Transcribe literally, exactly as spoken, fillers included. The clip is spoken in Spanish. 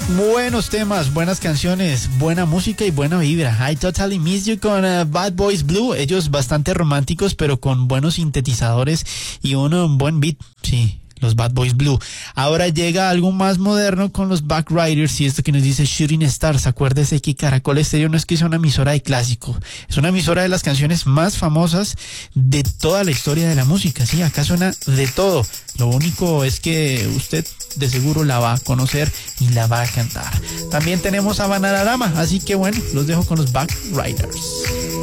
Buenos temas, buenas canciones, buena música y buena vibra. I Totally Miss You con uh, Bad Boys Blue. Ellos bastante románticos, pero con buenos sintetizadores y un, un buen beat. Sí, los Bad Boys Blue. Ahora llega algo más moderno con los Backriders y esto que nos dice Shooting Stars. Acuérdese que Caracol Estéreo no es que sea una emisora de clásico, es una emisora de las canciones más famosas de toda la historia de la música. Sí, acá suena de todo. Lo único es que usted de seguro la va a conocer y la va a cantar. También tenemos a Bananarama, así que bueno, los dejo con los Backriders.